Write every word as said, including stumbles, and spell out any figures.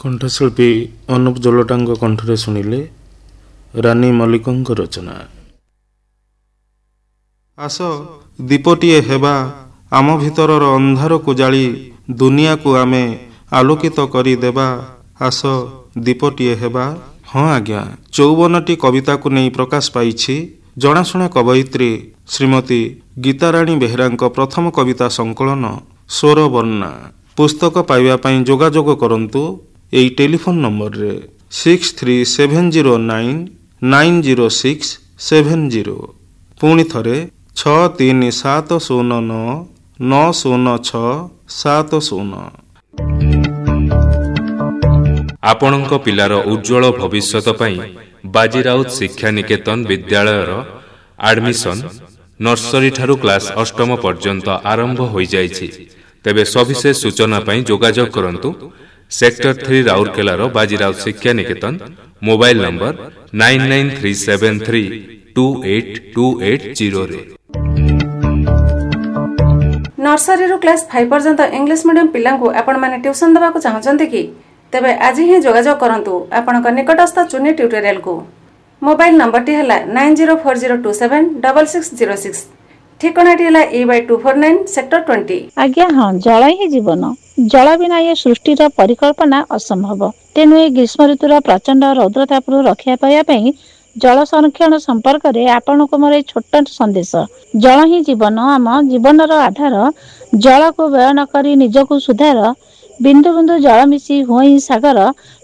କଣ୍ଠଶିଳ୍ପୀ ଅନୁପ ଜଲୋଟାଙ୍କ କଣ୍ଠରେ ଶୁଣିଲେ ରାନୀ ମଲ୍ଲିକଙ୍କ ରଚନା। ଆସ ଦୀପଟିଏ ହେବା, ଆମ ଭିତରର ଅନ୍ଧାରକୁ ଜାଳି ଦୁନିଆକୁ ଆମେ ଆଲୋକିତ କରିଦେବା। ଆସ ଦୀପଟିଏ ହେବା। ହଁ ଆଜ୍ଞା, ଚଉବନଟି କବିତାକୁ ନେଇ ପ୍ରକାଶ ପାଇଛି ଜଣାଶୁଣା କବୟିତ୍ରୀ ଶ୍ରୀମତୀ ଗୀତାରାଣୀ ବେହେରାଙ୍କ ପ୍ରଥମ କବିତା ସଂକଳନ ସ୍ୱର ବର୍ଣ୍ଣା। ପୁସ୍ତକ ପାଇବା ପାଇଁ ଯୋଗାଯୋଗ କରନ୍ତୁ ଏହି ଟେଲିଫୋନ୍ ନମ୍ବରରେ six three seven zero nine nine zero six seven zero. ପୁଣି ଥରେ ଛଅ ତିନି ସାତ ଶୂନ ନଅ ନଅ ଶୂନ ଛଅ ସାତ ଶୂନ। ଆପଣଙ୍କ ପିଲାର ଉଜ୍ଜଳ ଭବିଷ୍ୟତ ପାଇଁ ବାଜିରାଉତ ଶିକ୍ଷା ନିକେତନ ବିଦ୍ୟାଳୟର ଆଡମିସନ ନର୍ସରୀ ଠାରୁ କ୍ଲାସ ଅଷ୍ଟମ ପର୍ଯ୍ୟନ୍ତ ଆରମ୍ଭ ହୋଇଯାଇଛି। ତେବେ ସବିଶେଷ ସୂଚନା ପାଇଁ ଯୋଗାଯୋଗ କରନ୍ତୁ ସେକ୍ଟର ଥ୍ରୀ ରାଉରକେଲାର ବାଜିରାଉତ ଶିକ୍ଷା Niketan, mobile number nine nine three seven three two eight two eight ଜିରୋରେ। ନର୍ସରୀରୁ class five ପର୍ଯ୍ୟନ୍ତ ଇଂଲିଶ ମିଡିୟମ ପିଲାଙ୍କୁ ଆପଣମାନେ ଟ୍ୟୁସନ ଦେବାକୁ ଚାହୁଁଛନ୍ତି କି? ତେବେ ଆଜି ହିଁ ଯୋଗାଯୋଗ କରନ୍ତୁ ଆପଣଙ୍କ ନିକଟସ୍ଥ ଚୁନି ଟ୍ୟୁଟୋରିଆଲକୁ। ମୋବାଇଲ ନମ୍ବରଟି ହେଲା nine zero four zero two seven double six zero six. ଠିକଣାଟି ହେଲା ଇ Bai two four nine sector twenty. ଆଜ୍ଞା ହଁ, ଜଳ ହିଁ ଜୀବନ। ଜଳ ବିନା ଏ ସୃଷ୍ଟିର ପରିକଳ୍ପନା ଅସମ୍ଭବ। ତେଣୁ ଏ ଗ୍ରୀଷ୍ମ ଋତୁର ପ୍ରଚଣ୍ଡ ରୌଦ୍ରତାପରୁ ରକ୍ଷା ପାଇବା ପାଇଁ ଜଳ ସଂରକ୍ଷଣ ସମ୍ପର୍କରେ ଆପଣଙ୍କୁ ମୋର এই ଛୋଟ ସନ୍ଦେଶ। ଜଳ ହିଁ ଜୀବନ, ଆମ ଜୀବନର ଆଧାର। ଜଳକୁ ବ୍ୟୟ ନ କରି ନିଜକୁ ସୁଧାର। ବିନ୍ଦୁ ବିନ୍ଦୁ ଜଳ ମିଶି ହୁଏ ସାଗର।